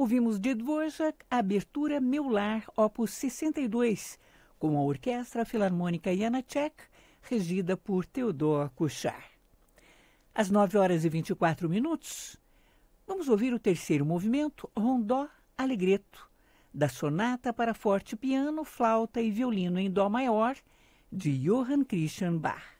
Ouvimos de Dvorak a abertura Meu Lar, opus 62, com a Orquestra Filarmônica Janáček, regida por Theodor Kuchar. Às 9h24, vamos ouvir o terceiro movimento, Rondó Allegretto, da Sonata para forte piano, flauta e violino em dó maior, de Johann Christian Bach.